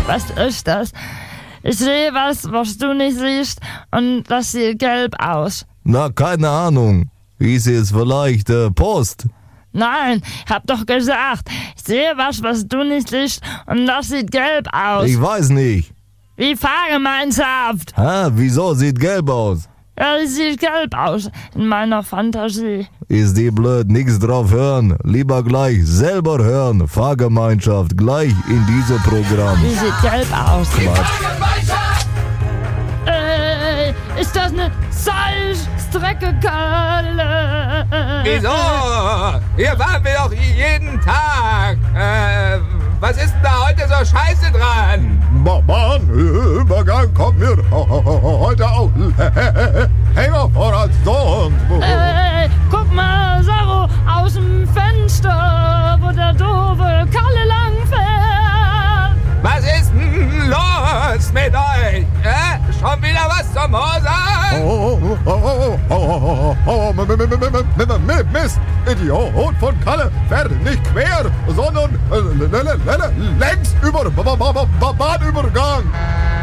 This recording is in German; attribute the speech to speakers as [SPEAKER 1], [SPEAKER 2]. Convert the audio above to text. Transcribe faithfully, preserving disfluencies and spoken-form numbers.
[SPEAKER 1] Was ist das? Ich sehe was, was du nicht siehst, und das sieht gelb aus.
[SPEAKER 2] Na, keine Ahnung. Hieß es vielleicht äh, Post?
[SPEAKER 1] Nein, ich hab doch gesagt, ich sehe was, was du nicht siehst, und das sieht gelb aus.
[SPEAKER 2] Ich weiß nicht.
[SPEAKER 1] Wie Fahrgemeinschaft.
[SPEAKER 2] Hä, wieso sieht gelb aus?
[SPEAKER 1] Ja, die sieht gelb aus in meiner Fantasie.
[SPEAKER 2] Ist die blöd, nix drauf hören. Lieber gleich selber hören. Fahrgemeinschaft, gleich in diesem Programm.
[SPEAKER 1] Die sieht gelb aus.
[SPEAKER 2] Quatsch.
[SPEAKER 1] Äh, ist das eine Salzstrecke, Kalle?
[SPEAKER 3] Wieso? Hier fahren wir doch jeden Tag. Äh, was ist denn da heute so scheiße dran?
[SPEAKER 4] Bahnübergang kommt mir heute auch länger vor als sonst.
[SPEAKER 1] Äh, guck mal, Saro, aus dem Fenster, wo der doofe Kalle langfährt.
[SPEAKER 3] Was ist denn los mit euch? Äh? Schon wieder was zum Mosern?
[SPEAKER 4] Oh, oh, oh, oh, Mist, Idiot von Kalle fährt nicht quer, sondern längs über Bahnübergang.